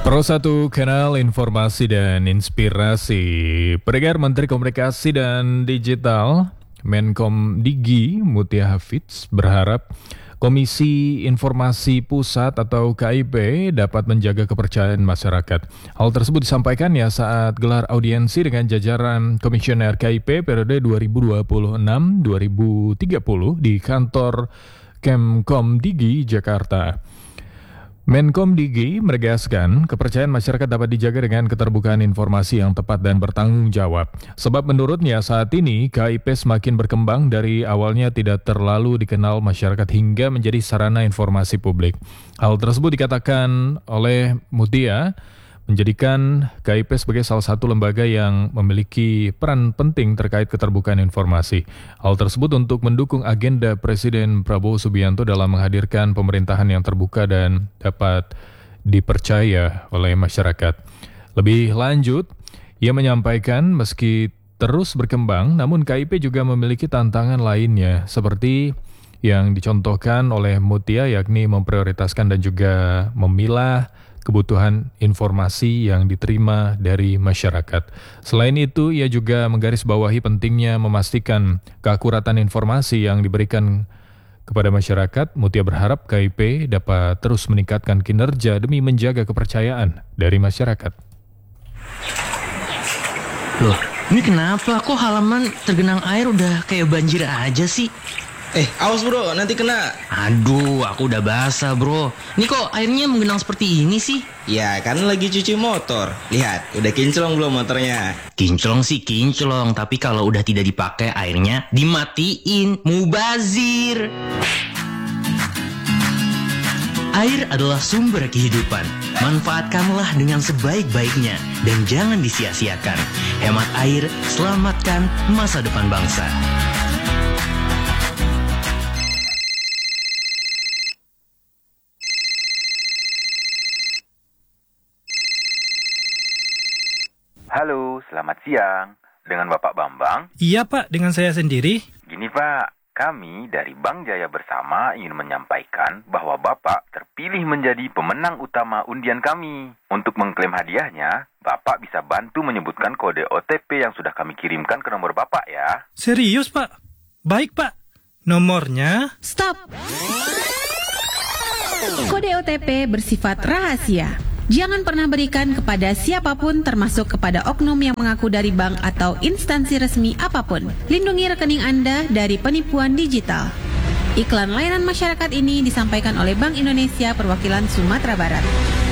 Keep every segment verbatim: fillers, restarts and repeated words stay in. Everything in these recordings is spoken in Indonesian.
Pro satu Kanal Informasi dan Inspirasi. Pendengar, Menteri Komunikasi dan Digital Menkom Digi Mutia Hafidz berharap Komisi Informasi Pusat atau K I P dapat menjaga kepercayaan masyarakat. Hal tersebut disampaikan ya saat gelar audiensi dengan jajaran Komisioner K I P periode dua ribu dua puluh enam sampai dua ribu tiga puluh di kantor Kemkom Digi, Jakarta. Menkom Digi menegaskan kepercayaan masyarakat dapat dijaga dengan keterbukaan informasi yang tepat dan bertanggung jawab. Sebab menurutnya saat ini K I P semakin berkembang dari awalnya tidak terlalu dikenal masyarakat hingga menjadi sarana informasi publik. Hal tersebut dikatakan oleh Mutia menjadikan K I P sebagai salah satu lembaga yang memiliki peran penting terkait keterbukaan informasi. Hal tersebut untuk mendukung agenda Presiden Prabowo Subianto dalam menghadirkan pemerintahan yang terbuka dan dapat dipercaya oleh masyarakat. Lebih lanjut, ia menyampaikan meski terus berkembang, namun K I P juga memiliki tantangan lainnya, seperti yang dicontohkan oleh Mutia, yakni memprioritaskan dan juga memilah kebutuhan informasi yang diterima dari masyarakat. Selain itu, ia juga menggarisbawahi pentingnya memastikan keakuratan informasi yang diberikan kepada masyarakat. Mutia berharap K I P dapat terus meningkatkan kinerja demi menjaga kepercayaan dari masyarakat. Loh, ini kenapa kok halaman tergenang air udah kayak banjir aja sih? Eh, awas bro, nanti kena. Aduh, aku udah basah bro. Ini kok airnya menggenang seperti ini sih? Ya, kan lagi cuci motor. Lihat, udah kinclong belum motornya? Kinclong sih kinclong, tapi kalau udah tidak dipakai airnya dimatiin. Mubazir. Air adalah sumber kehidupan. Manfaatkanlah dengan sebaik-baiknya dan jangan disia-siakan. Hemat air, selamatkan masa depan bangsa. Halo, selamat siang. Dengan Bapak Bambang? Iya Pak, dengan saya sendiri. Gini Pak, kami dari Bank Jaya Bersama ingin menyampaikan bahwa Bapak terpilih menjadi pemenang utama undian kami. Untuk mengklaim hadiahnya, Bapak bisa bantu menyebutkan kode O T P yang sudah kami kirimkan ke nomor Bapak ya. Serius Pak? Baik Pak. Nomornya... Stop! Kode O T P bersifat rahasia. Jangan pernah berikan kepada siapapun termasuk kepada oknum yang mengaku dari bank atau instansi resmi apapun. Lindungi rekening Anda dari penipuan digital. Iklan layanan masyarakat ini disampaikan oleh Bank Indonesia Perwakilan Sumatera Barat.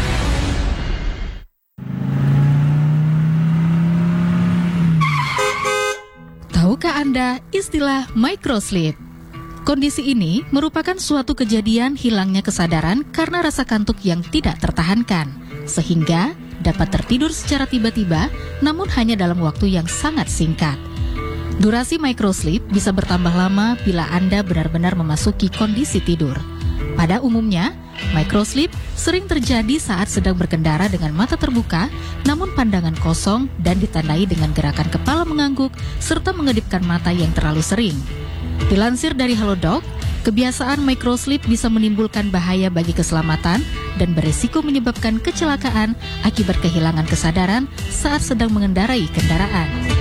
Tahukah Anda istilah microsleep? Kondisi ini merupakan suatu kejadian hilangnya kesadaran karena rasa kantuk yang tidak tertahankan, sehingga dapat tertidur secara tiba-tiba namun hanya dalam waktu yang sangat singkat. Durasi microsleep bisa bertambah lama bila Anda benar-benar memasuki kondisi tidur. Pada umumnya, microsleep sering terjadi saat sedang berkendara dengan mata terbuka namun pandangan kosong dan ditandai dengan gerakan kepala mengangguk serta mengedipkan mata yang terlalu sering. Dilansir dari Halodoc, kebiasaan microsleep bisa menimbulkan bahaya bagi keselamatan dan beresiko menyebabkan kecelakaan akibat kehilangan kesadaran saat sedang mengendarai kendaraan.